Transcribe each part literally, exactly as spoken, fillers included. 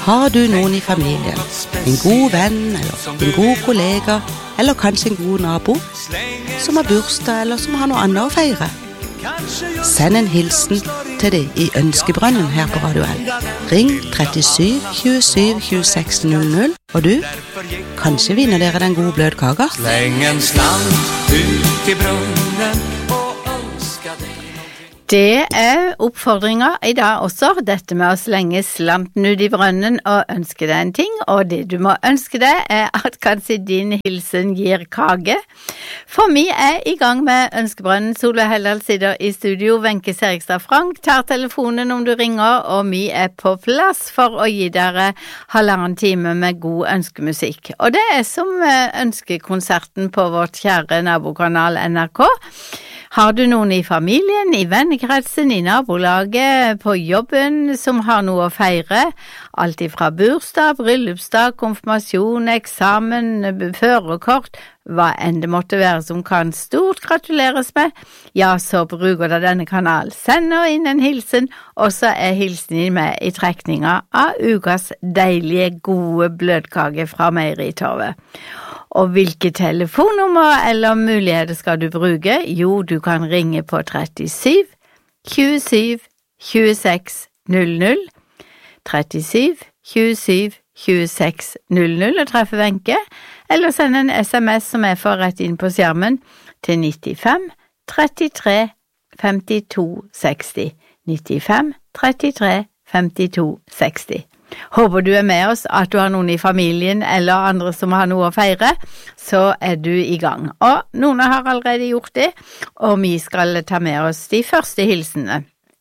Har du noen i familien, en god venn eller en god kollega, eller kanskje en god nabo, som har bursdag eller som har noe annet å feire? Send en hilsen til deg i ønskebrønnen her på Radio L. Ring trettisju tjuesju tjueseks null null, og du, kanskje vinner dere den gode bløtkaka. Släng en slant ut i brunnen og ønska deg. Det er oppfordringa i dag også, dette med å slenge slanten ut i brønnen og ønske deg en ting, og det du må ønske deg er at kanskje din hilsen gir kage. For vi er i gang med ønskebrønnen. Solveig Heldal sitter i studio, Wenche Serigstad Frank tar telefonen om du ringer, og vi er på plass for å gi dere halvannen time med god ønskemusikk. Og det er som ønskekonserten på vårt kjære nabokanal N R K. Har du noen i familien, i vennekretsen, i nabolaget, på jobben som har noe å feire? Alt ifra bursdag, bryllupsdag, konfirmasjon, eksamen, førerkort, hva enn det måtte være som kan stort gratuleres med, ja, så bruker du denne kanal. Send inn en hilsen, og så er hilsenen med i trekninga av ukas deilige, gode bløtkake fra Meieritorvet. Og hvilke telefonnummer eller muligheter skal du bruke? Jo, du kan ringe på trettisju tjuesju tjueseks null null, trettisju tjuesju tjueseks null null og treffe Wenche, eller sende en sms som jeg får rett inn på skjermen til nittifem trettitre femtito seksti, nittifem trettitre femtito seksti. Håper du er med oss, at du har noen i familien eller andre som har noe å feire, så er du i gang. Og noen har allerede gjort det, og vi skal ta med oss de første hilsene.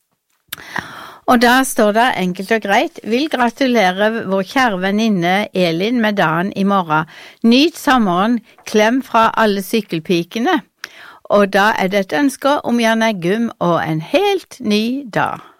Og da står det enkelt og greit: vil gratulere vår kjære venninne Elin med dagen i morgen. Nyt sommeren, klem fra alle sykkelpikene. Og da er det et ønske om Jan Eggum og en helt ny dag.